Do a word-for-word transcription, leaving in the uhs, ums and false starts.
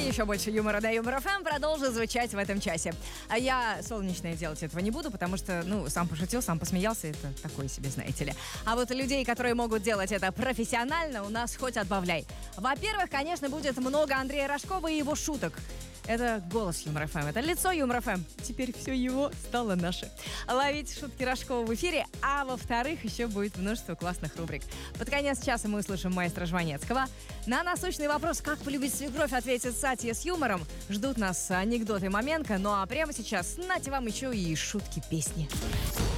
Еще больше юмора да Юмор ФМ продолжит звучать в этом часе. А я солнечное делать этого не буду, потому что, ну, сам пошутил, сам посмеялся, это такое себе, знаете ли. А вот людей, которые могут делать это профессионально, у нас хоть отбавляй. Во-первых, конечно, будет много Андрея Рожкова и его шуток. Это голос Юмор ФМ, это лицо Юмор ФМ. Теперь все его стало наше. Ловить шутки Рожкова в эфире, а во-вторых, еще будет множество классных рубрик. Под конец часа мы услышим маэстро Жванецкого. На насущный вопрос, как полюбить свекровь, ответит Сатья с юмором. Ждут нас анекдоты Маменко. Ну а прямо сейчас, нате вам еще и шутки песни.